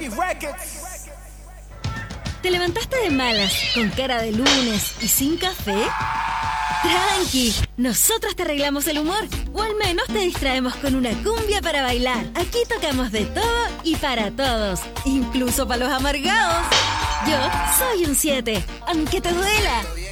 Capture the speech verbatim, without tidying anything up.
¿Te levantaste de malas, con cara de lunes y sin café? Tranqui, nosotros te arreglamos el humor, o al menos te distraemos con una cumbia para bailar. Aquí tocamos de todo y para todos, incluso para los amargados. Yo soy un siete, aunque te duela.